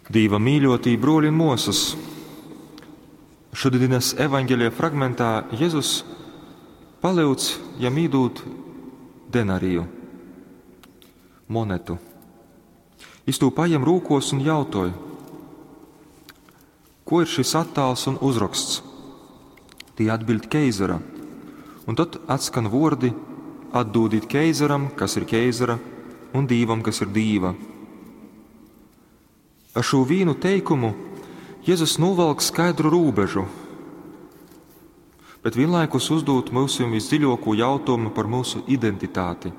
Dīva mīļotī broļi un mosas. Šodienas evaņģēlija fragmentā Jēzus palūdz jam iedot denariju, monetu. Viņš to paņem rūkos un jautāja, ko ir šis attēls un uzraksts. Tie atbild keizara, un tad atskan vārdi: atdodiet keizaram, kas ir keizara, un dīvam, kas ir dīva. Ar šo vīnu teikumu Jēzus novelk skaidru robežu, bet vienlaikus uzdod mūsu visdziļāko jautājumu par mūsu identitāti.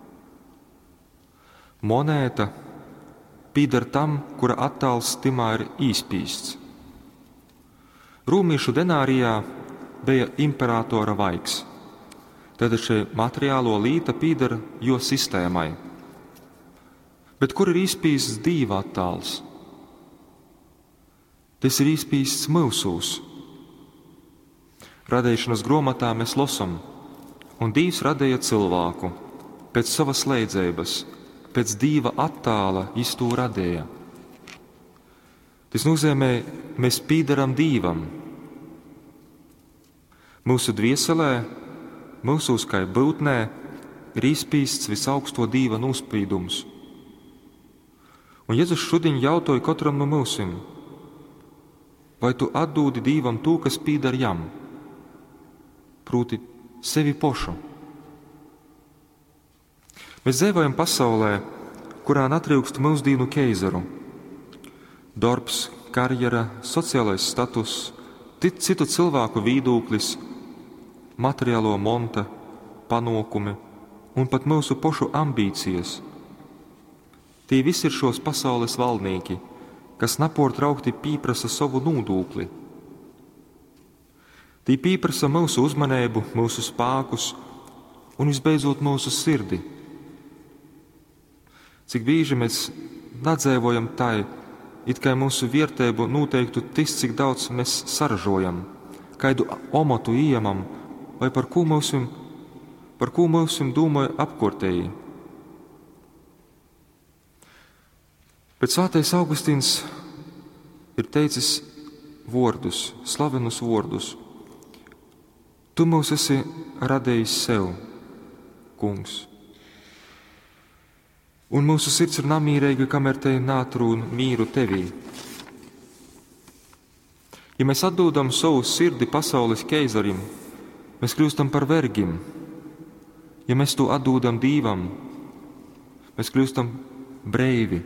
Monēta pieder tam, kura attēls timā ir izspīsts. Rūmīšu denārijā bija imperatora vaigs, tad šī materiālo līta pieder jo sistēmai. Bet kur ir izspīsts dīva attēls? Tas ir izspīsts mūsos. Radīšanas grāmatā mēs lasām, un Dievs radīja cilvēku pēc savas līdzības, pēc Dieva attēla viņš to radīja. Tas nozīmē, mēs pīdaram Dievam. Mūsu dvieselē, mūsos kā būtnē, ir izspīsts visaugsto Dieva nospīdums. Un Jēzus šodien jautāja katram no mūsim: vai tu atdodi Dievam to, kas pīdar jam, proti sevi pašu? Mēs dzīvojam pasaulē, kurā netrūkst mūsdienu keizaru. Darbs, karjera, sociālais status, citu cilvēku viedoklis, materiālo monta, panākumi un pat mūsu pašu ambīcijas. Tie visi ir šos pasaules valdnieki, kas nepārtraukti pieprasa savu nodokli. Tie pieprasa mūsu uzmanību, mūsu spēkus un visbeidzot mūsu sirdi. Cik bieži mēs nedzīvojam tā, it kā mūsu vērtību noteiktu tas, cik daudz mēs saražojam, kādu amatu ieņemam vai par ko mūsim domāja apkārtēji. Bet Svētais Augustīns ir teicis vārdus, slavenus vārdus: tu mūs esi radījis sev, kungs. Un mūsu sirds ir namīrīga, kamēr te nātrūn mīru tevī. Ja mēs atdodam savu sirdi pasaules keizarim, mēs kļūstam par vergim. Ja mēs to atdodam Dievam, mēs kļūstam breivi.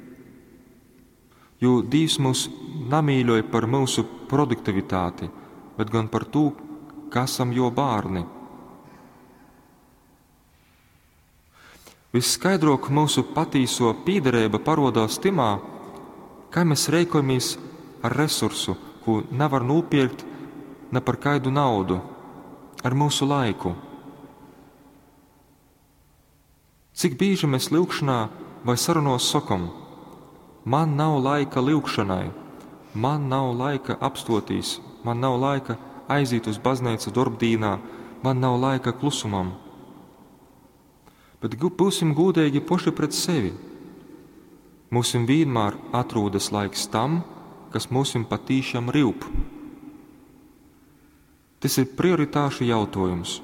Jo Dievs mūs namīļoja par mūsu produktivitāti, bet gan par to, ka esam jo bārni. Visskaidrāk mūsu patīso pīderība parodās timā, kā mēs rēkojamies ar resursu, ko nevar nopirkt ne par kādu naudu, ar mūsu laiku. Cik bieži mēs lūgšanā vai sarunos sakam: man nav laika lūgšanai, man nav laika apstotīs, man nav laika aiziet uz baznīcu darbdīnā, man nav laika klusumam. Bet būsim godīgi paši pret sevi. Mūsim vienmēr atrodas laiks tam, kas mūsim patīšām rīp. Tas ir prioritāšu jautājums.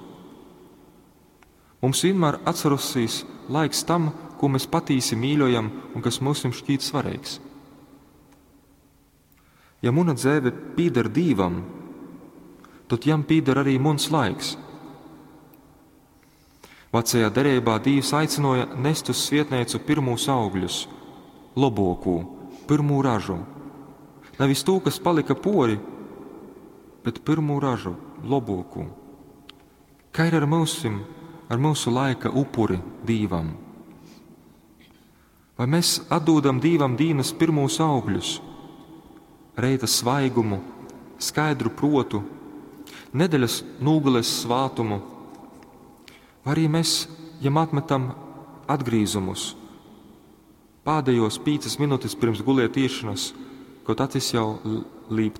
Mums vienmēr atcerosīs laiks tam, ko mēs patīsi mīļojam un kas mums šķiet svarīgs. Ja mana dzīve pīder Dievam, tad jam pīder arī mans laiks. Vecajā derībā Dievs aicināja nest uz svietneicu pirmos augļus, labāko, pirmo ražu. Nevis to, kas palika pori, bet pirmo ražu, labāko. Kā ir ar mūsu laika upuri Dievam? Vai mēs atdodam Dievam dienas pirmos augļus, reita svaigumu, skaidru protu, nedēļas nogales svātumu, vai arī mēs jam atmetam atgrīzumus, pēdējos 5 minūtes pirms guliet iešanas, kaut acis jau līp